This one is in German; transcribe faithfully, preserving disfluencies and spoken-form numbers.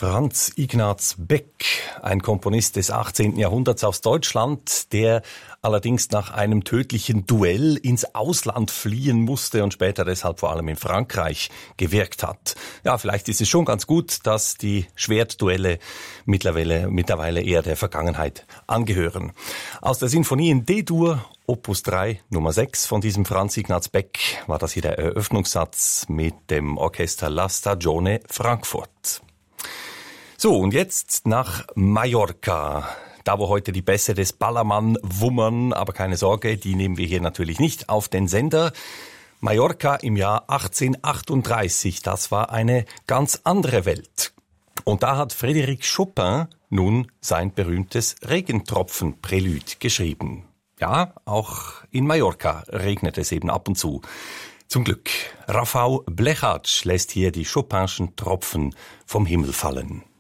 Franz Ignaz Beck, ein Komponist des achtzehnten Jahrhunderts aus Deutschland, der allerdings nach einem tödlichen Duell ins Ausland fliehen musste und später deshalb vor allem in Frankreich gewirkt hat. Ja, vielleicht ist es schon ganz gut, dass die Schwertduelle mittlerweile, mittlerweile eher der Vergangenheit angehören. Aus der Sinfonie in D-Dur, Opus drei, Nummer sechs von diesem Franz Ignaz Beck, war das hier der Eröffnungssatz mit dem Orchester La Stagione Frankfurt. So, und jetzt nach Mallorca. Da, wo heute die Bässe des Ballermann wummern, aber keine Sorge, die nehmen wir hier natürlich nicht auf den Sender. Mallorca im Jahr achtzehnhundertachtunddreißig, das war eine ganz andere Welt. Und da hat Frédéric Chopin nun sein berühmtes Regentropfen-Prälude geschrieben. Ja, auch in Mallorca regnet es eben ab und zu. Zum Glück. Rafał Blechacz lässt hier die Chopinschen Tropfen vom Himmel fallen.